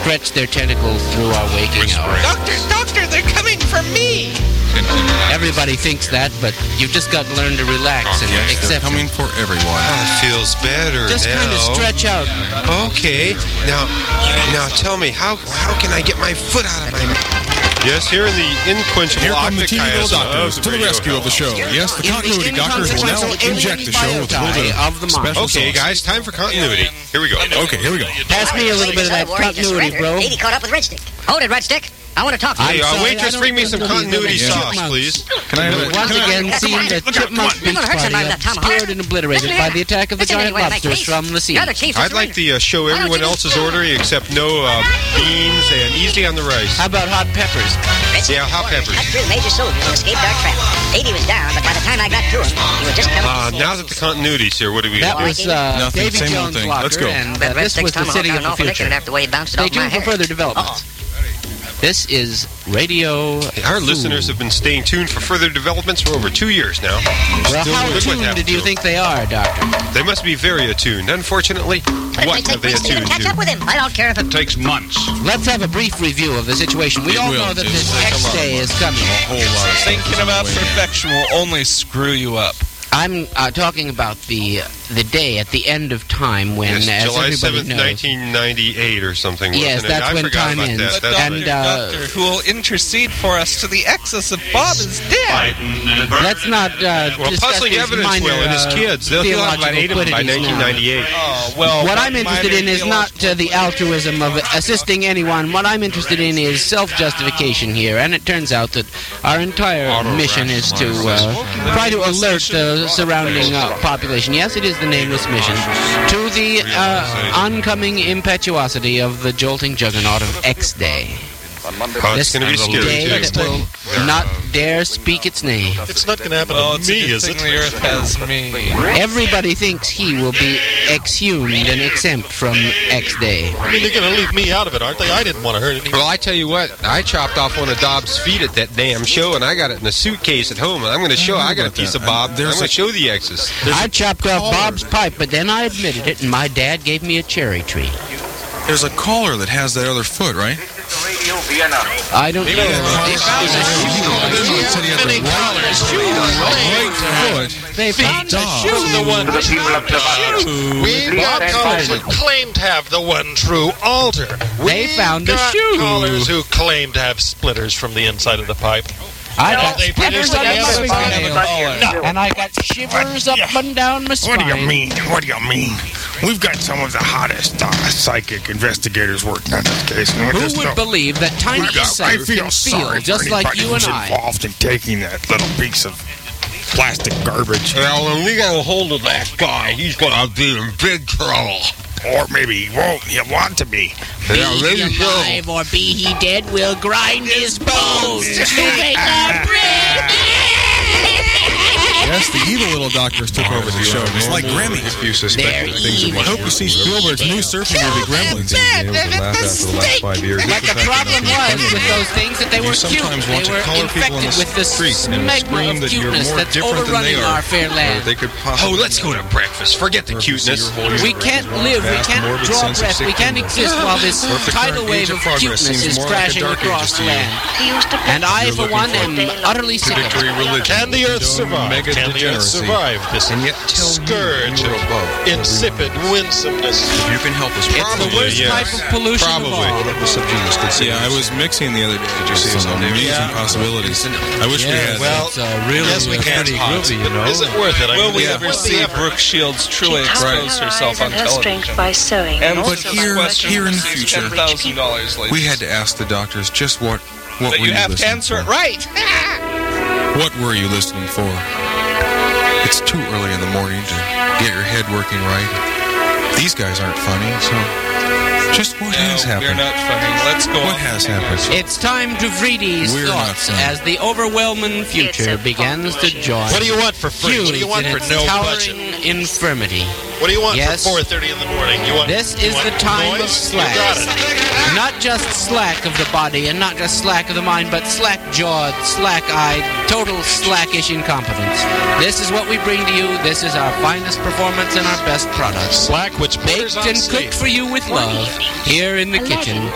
stretch their tentacles through our waking hours. Doctor, they're coming for me! Everybody thinks that, but you've just got to learn to relax and accept coming it. for everyone. Oh, it feels better Just now. kind of stretch out. Okay. Now tell me, how can I get my foot out of my mouth? Yes, here in the inquenchable Here come the optic teeny little chiasm doctors of to the Radio rescue of the show. Yes, the continuity doctors will now inject the show with a little bit of the mind. Okay, guys, time for continuity. Here we go. Okay, here we go. Pass me a little bit of that continuity, bro. Davey caught up with Red Stick. Hold it, Red Stick. I want to talk to you. Hey, sorry, waitress, I don't bring me some believe continuity that sauce, chipmunks. please. Can I have it? Once again, seen the Chipmunk Beach hurt Party somebody with that tomahawk. obscured and obliterated by the attack of the Listen, giant anyway, make lobsters haste. from the sea. You're the chief of I'd like surrender. to show Why don't everyone you else's just- ordering except no beans and easy on the rice. How about hot peppers? Red Stick Yeah, hot ordered peppers. cut through major soldiers and escaped our trap. Davey was down, but by the time I got to him, he was just coming. Now that the continuity's here, what do we That got? was Nothing, Davy same old Jones thing. Blocker, Let's go. and Red this was Stick's the city of the tomahawk got an awful future. licking after the way he bounced it Stay off my tuned for hair. further developments. This is Radio Our listeners have been staying tuned for further developments for over 2 years now. Well, Still how look what attuned happened do you to think they are, Doctor? They must be very attuned. Unfortunately, But it what may take have they weeks to even attuned catch up to? with him. I don't care if it Takes months. Let's have a brief review of the situation. We It all will, know that just this take a X lot of Day is coming. A whole lot of Thinking about perfection will only screw you up. I'm talking about the day at the end of time when, Yes, as July everybody 7th, knows, 1998 or something, wasn't Yes, it? that's I when forgot time about ends. that. But That's And, right. Doctor, who will intercede for us to the excess of Bob is dead. let's not Well, discuss puzzling these evidence minor, will, and his kids. They'll have about 8 of them by theological quiddities now. 1998. Oh, well, What I'm interested in is not the altruism of assisting anyone. What I'm interested in is self-justification here. And it turns out that our entire mission is to try to alert the surrounding population. Yes, it is the nameless mission. To the oncoming impetuosity of the jolting juggernaut of X Day. Oh, it's going to be scary, day too. that will not dare speak its name. It's not going to happen Well, to it's a me, good is thing it? the Earth has me. Everybody thinks he will be exhumed and exempt from X Day. I mean, they're going to leave me out of it, aren't they? I didn't want to hurt anyone. Well, I tell you what, I chopped off one of Dob's feet at that damn show, and I got it in a suitcase at home. And I'm going to show. I got a piece of Bob. I'm going to show the X's. I chopped off Bob's pipe, but then I admitted it, and my dad gave me a cherry tree. There's a caller that has that other foot, right? I don't know. They found a They found the one We got callers that claim to have the one true altar. They found a got shoe. callers who claim to have splitters from the inside of the pipe. I got they splinters produced up my the spine, and I got shivers up and down my spine. What do you mean? What do you mean? We've got some of the hottest psychic investigators working on this case. And Who would believe that tiny insects I can feel feel sorry just for like anybody you and who's I? involved in taking that little piece of plastic garbage. Well, when we get a hold of that guy, he's going to be in big trouble. Or maybe he won't. He'll want to be. Be he alive or be he dead, we'll grind his bones to make our bread. Yes, the evil little doctors took over the show. It's like Grammy. They're evil. I hope you see Spielberg's new surfing movie, Gremlins. But the problem was with those things that they were cute. They were infected with the smegma of cuteness that's overrunning our fair land. Oh, let's go to breakfast. Forget the cuteness. We can't live, we can't draw breath, we can't exist while this tidal wave of cuteness is crashing across the land. And I, for one, am utterly sick of it. Can the Earth survive? Can the Earth survive this scourge of insipid winsomeness? You can help us. It's the worst type of pollution of all. Yeah, I was mixing the other day. Did you see some amazing possibilities? I wish we had. Well, yes, we can. Is it worth it? Will we ever see Brooke Shields truly expose herself on television? By sewing. But here in the future, $10,000 later. we had to ask the doctors just what But were you have to listening answer it for? right. What were you listening for? It's too early in the morning to get your head working right. These guys aren't funny, so just what has We're happened? not funny. Let's go. What has happened? It's time to Vreedy's We're not thoughts funny. as the overwhelming future begins to join. What do you want for free? What do you want in for its no towering budget? infirmity. What do you want Yes. for 4:30 in the morning? You want This you is want the time of noise? slack. You got it. Not just slack of the body and not just slack of the mind, but slack-jawed, slack-eyed, total slackish incompetence. This is what we bring to you. This is our finest performance and our best product. Slack which Baked borders on and safe. cooked for you with love here in the kitchen